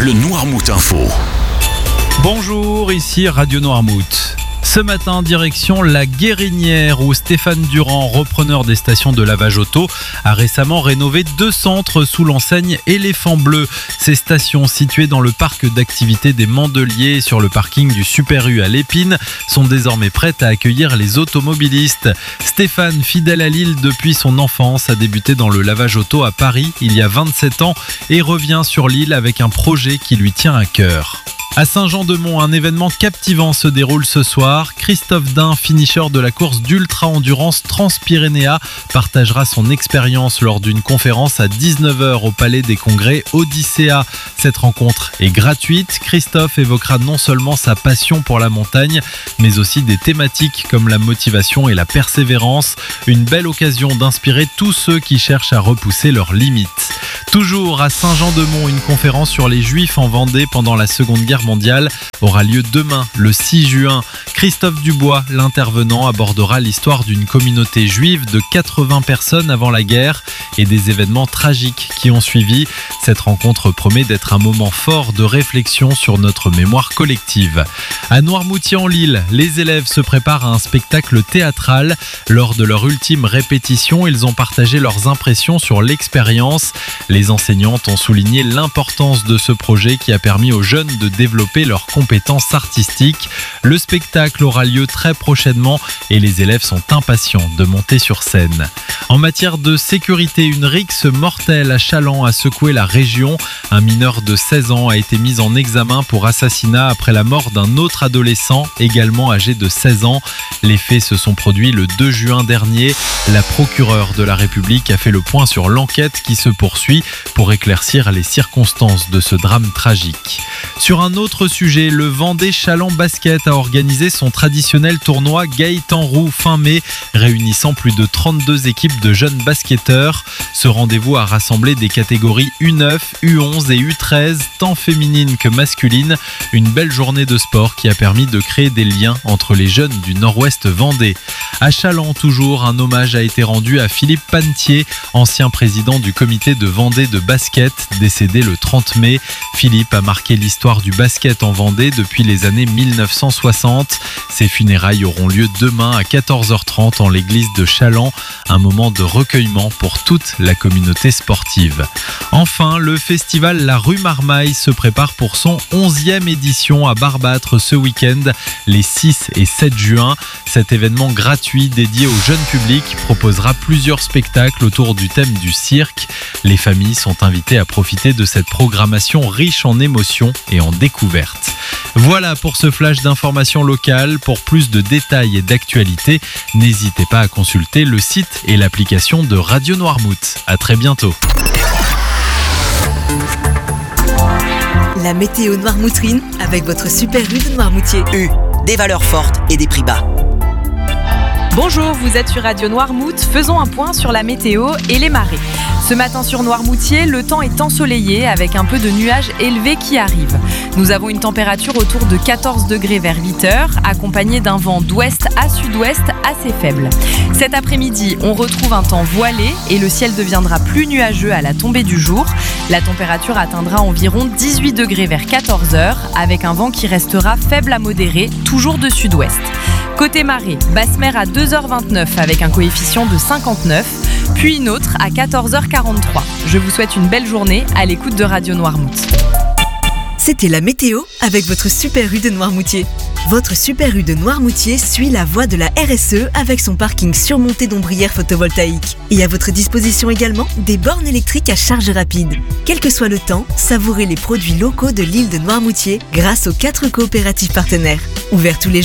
le Noirmout Info. Bonjour, ici Radio Noirmout. Ce matin, direction la Guérinière où Stéphane Durand, repreneur des stations de lavage auto, a récemment rénové 2 centres sous l'enseigne Éléphant Bleu. Ces stations, situées dans le parc d'activités des Mandeliers sur le parking du Super U à l'Épine, sont désormais prêtes à accueillir les automobilistes. Stéphane, fidèle à Lille depuis son enfance, a débuté dans le lavage auto à Paris il y a 27 ans et revient sur l'île avec un projet qui lui tient à cœur. À Saint-Jean-de-Mont, un événement captivant se déroule ce soir. Christophe Dain, finisher de la course d'ultra-endurance Transpyrénéa, partagera son expérience lors d'une conférence à 19h au Palais des Congrès Odyssea. Cette rencontre est gratuite. Christophe évoquera non seulement sa passion pour la montagne, mais aussi des thématiques comme la motivation et la persévérance. Une belle occasion d'inspirer tous ceux qui cherchent à repousser leurs limites. Toujours à Saint-Jean-de-Mont, une conférence sur les Juifs en Vendée pendant la Seconde Guerre mondiale aura lieu demain, le 6 juin. Christophe Dubois, l'intervenant, abordera l'histoire d'une communauté juive de 80 personnes avant la guerre et des événements tragiques qui ont suivi. Cette rencontre promet d'être un moment fort de réflexion sur notre mémoire collective. À Noirmoutier-en-l'Île, les élèves se préparent à un spectacle théâtral. Lors de leur ultime répétition, ils ont partagé leurs impressions sur l'expérience. Les enseignantes ont souligné l'importance de ce projet qui a permis aux jeunes de développer leurs compétences artistiques. Le spectacle aura lieu très prochainement et les élèves sont impatients de monter sur scène. En matière de sécurité, une rixe mortelle à Challans a secoué la région. Un mineur de 16 ans a été mis en examen pour assassinat après la mort d'un autre adolescent, également âgé de 16 ans. Les faits se sont produits le 2 juin dernier. La procureure de la République a fait le point sur l'enquête qui se poursuit pour éclaircir les circonstances de ce drame tragique. Sur un autre sujet, le Vendée Challans Basket a organisé son traditionnel tournoi Gaëtan Roux fin mai, réunissant plus de 32 équipes de jeunes basketteurs. Ce rendez-vous a rassemblé des catégories U9, U11 et U13, tant féminines que masculines. Une belle journée de sport qui a permis de créer des liens entre les jeunes du nord-ouest vendée. À Challans, toujours, un hommage a été rendu à Philippe Panetier, ancien président du comité de Vendée de basket, décédé le 30 mai. Philippe a marqué l'histoire du basket en Vendée depuis les années 1960. Ses funérailles auront lieu demain à 14h30 en l'église de Challans, un moment de recueillement pour toute la communauté sportive. Enfin, le festival La Rue Marmaille se prépare pour son 11e édition à Barbâtre ce week-end, les 6 et 7 juin. Cet événement gratuit dédié au jeune public proposera plusieurs spectacles autour du thème du cirque. Les familles sont invitées à profiter de cette programmation riche en émotions et en découvertes. Voilà pour ce flash d'informations locales. Pour plus de détails et d'actualités, n'hésitez pas à consulter le site et l'application de Radio Noirmout. À très bientôt. La météo noirmoutrine avec votre Super U de Noirmoutier. U, des valeurs fortes et des prix bas. Bonjour, vous êtes sur Radio Noirmout, faisons un point sur la météo et les marées. Ce matin sur Noirmoutier, le temps est ensoleillé avec un peu de nuages élevés qui arrivent. Nous avons une température autour de 14 degrés vers 8h, accompagnée d'un vent d'ouest à sud-ouest assez faible. Cet après-midi, on retrouve un temps voilé et le ciel deviendra plus nuageux à la tombée du jour. La température atteindra environ 18 degrés vers 14h, avec un vent qui restera faible à modéré, toujours de sud-ouest. Côté marée, basse mer à 2h29 avec un coefficient de 59, puis une autre à 14h43. Je vous souhaite une belle journée à l'écoute de Radio Noirmout. C'était la météo avec votre Super U de Noirmoutier. Votre Super U de Noirmoutier suit la voie de la RSE avec son parking surmonté d'ombrières photovoltaïques. Et à votre disposition également des bornes électriques à charge rapide. Quel que soit le temps, savourez les produits locaux de l'île de Noirmoutier grâce aux 4 coopératives partenaires. Ouverts tous les